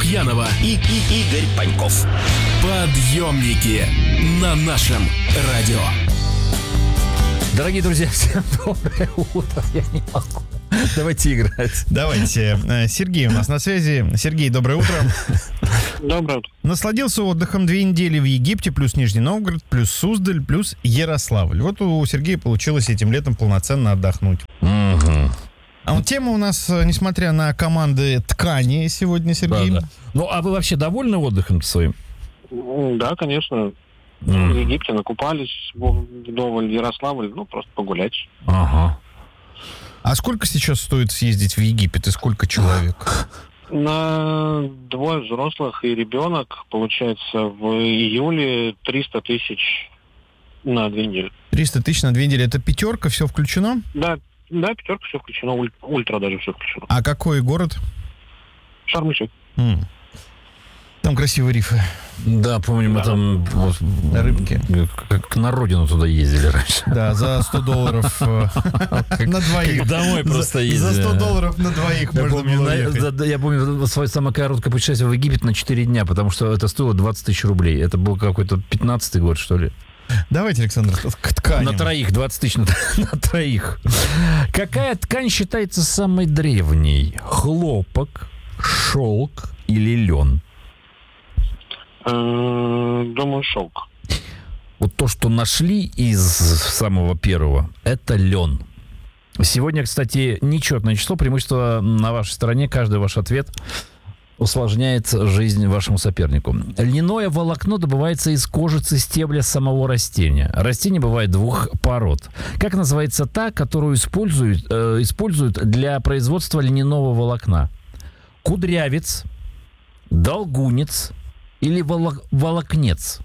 Лукьянова и Игорь Паньков. Подъемники на нашем радио. Дорогие друзья, всем доброе утро. Я не могу. Давайте играть. Давайте. Сергей у нас на связи. Сергей, доброе утро. Доброе утро. Насладился отдыхом 2 недели в Египте, плюс Нижний Новгород, плюс Суздаль, плюс Ярославль. Вот у Сергея получилось этим летом полноценно отдохнуть. Угу. А вот тема у нас, несмотря на команды ткани сегодня, Сергей. Да. Ну, а вы вообще довольны отдыхом своим? Да, конечно. В Египте накупались вдоволь, Ярославль, просто погулять. Ага. А сколько сейчас стоит съездить в Египет и сколько человек? На 2 взрослых и ребенок, получается, в июле 300 тысяч на 2 недели. 300 тысяч на 2 недели. Это пятерка, все включено? Да, пятерка, все включено, ультра даже все включено. А какой город? Шарм-эль-Шейх. Там красивые рифы. Да, помню, мы там рыбки. Как на родину туда ездили раньше. Да, за $100 на двоих. Домой просто ездили. За $100 на двоих можно было ехать. Я помню свое самое короткое путешествие в Египет на 4 дня, потому что это стоило 20 тысяч рублей. Это был какой-то 15-й год, что ли. Давайте, Александр, к тканям. На троих, 20 тысяч на троих. Какая ткань считается самой древней? Хлопок, шелк или лен? Думаю, шелк. Вот то, что нашли из самого первого, это лен. Сегодня, кстати, нечетное число, преимущество на вашей стороне. Каждый ваш ответ усложняет жизнь вашему сопернику. Льняное волокно добывается из кожицы стебля самого растения. Растение бывает 2 пород. Как называется та, которую используют для производства льняного волокна? Кудрявец, долгунец или волокнец?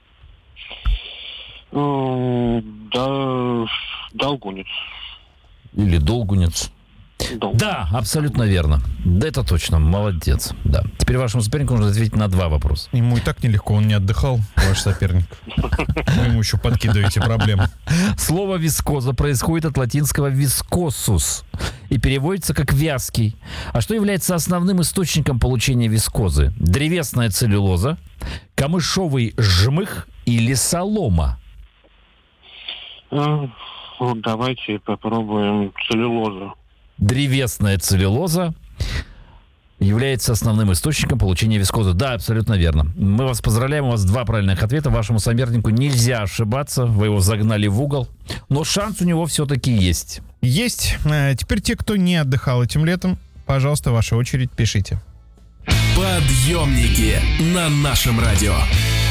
Долгунец. Или долгунец. Да, абсолютно верно. Да, это точно. Молодец. Да. Теперь вашему сопернику нужно ответить на 2 вопроса. Ему и так нелегко, он не отдыхал, ваш соперник. Вы ему еще подкидываете проблемы. Слово «вискоза» происходит от латинского «вискосус» и переводится как «вязкий». А что является основным источником получения вискозы? Древесная целлюлоза, камышовый жмых или солома? Давайте попробуем целлюлозу. Древесная целлюлоза является основным источником получения вискозы. Да, абсолютно верно. Мы вас поздравляем, у вас 2 правильных ответа. Вашему сопернику нельзя ошибаться, вы его загнали в угол. Но шанс у него все-таки есть. Есть. Теперь те, кто не отдыхал этим летом, пожалуйста, ваша очередь, пишите. Подъемники на нашем радио.